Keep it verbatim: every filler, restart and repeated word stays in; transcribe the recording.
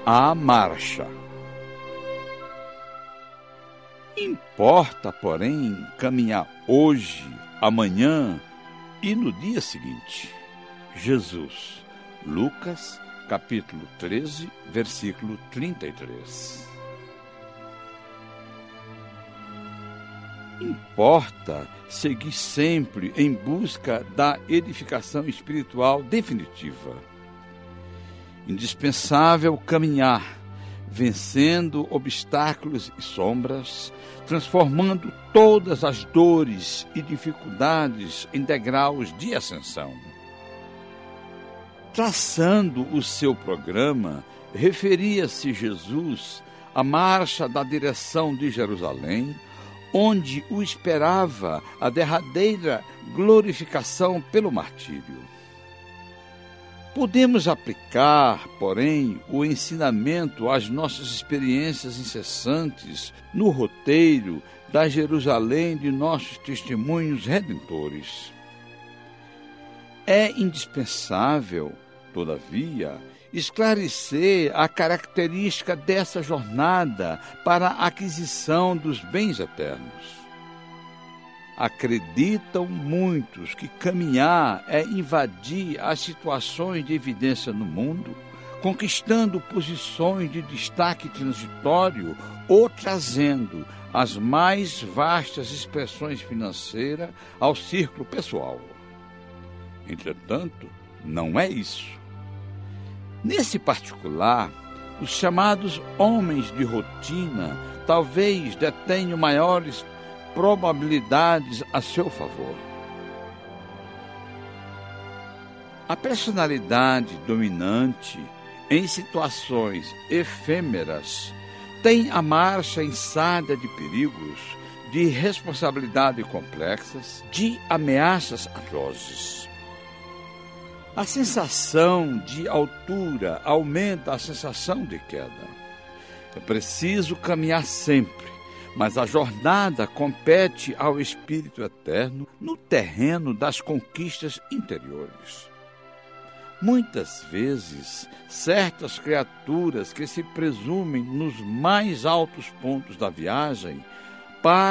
à marcha. Importa, porém, caminhar hoje, amanhã e no dia seguinte. Jesus, Lucas, capítulo treze, versículo trinta e três. Importa seguir sempre em busca da edificação espiritual definitiva. Indispensável caminhar, vencendo obstáculos e sombras, transformando todas as dores e dificuldades em degraus de ascensão. Traçando o seu programa, referia-se Jesus à marcha da direção de Jerusalém, onde o esperava a derradeira glorificação pelo martírio. Podemos aplicar, porém, o ensinamento às nossas experiências incessantes no roteiro da Jerusalém de nossos testemunhos redentores. É indispensável, todavia, esclarecer a característica dessa jornada para a aquisição dos bens eternos. Acreditam muitos que caminhar é invadir as situações de evidência no mundo, conquistando posições de destaque transitório ou trazendo as mais vastas expressões financeiras ao círculo pessoal. Entretanto, não é isso. Nesse particular, os chamados homens de rotina talvez detenham maiores probabilidades a seu favor. A personalidade dominante em situações efêmeras tem a marcha insada de perigos, de responsabilidades complexas, de ameaças atrozes. A sensação de altura aumenta a sensação de queda. É preciso caminhar sempre, mas a jornada compete ao Espírito Eterno no terreno das conquistas interiores. Muitas vezes, certas criaturas que se presumem nos mais altos pontos da viagem